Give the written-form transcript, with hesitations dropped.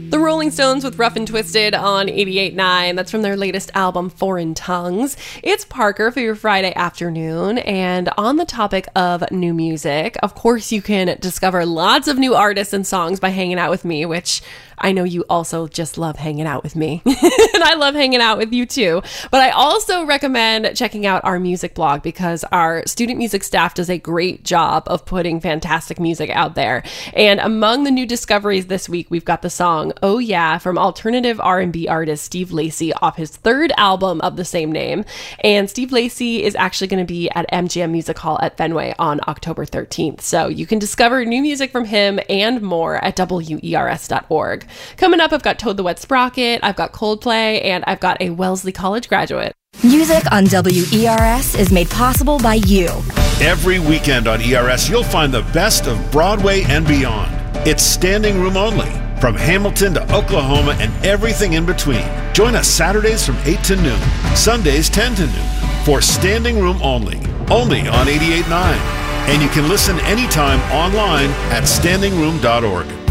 The Rolling Stones with Rough and Twisted on 88.9. That's from their latest album, Foreign Tongues. It's Parker for your Friday afternoon. And on the topic of new music, of course, you can discover lots of new artists and songs by hanging out with me, which I know you also just love hanging out with me. And I love hanging out with you too. But I also recommend checking out our music blog because our student music staff does a great job of putting fantastic music out there. And among the new discoveries this week, we've got the song Oh Yeah from alternative R&B artist Steve Lacy off his third album of the same name. And Steve Lacy is actually going to be at MGM Music Hall at Fenway on October 13th. So you can discover new music from him and more at WERS.org. Coming up, I've got Toad the Wet Sprocket, I've got Coldplay, and I've got a Wellesley College graduate. Music on WERS is made possible by you. Every weekend on ERS, you'll find the best of Broadway and beyond. It's standing room only, from Hamilton to Oklahoma and everything in between. Join us Saturdays from 8 to noon, Sundays 10 to noon, for standing room only on 88.9. And you can listen anytime online at standingroom.org.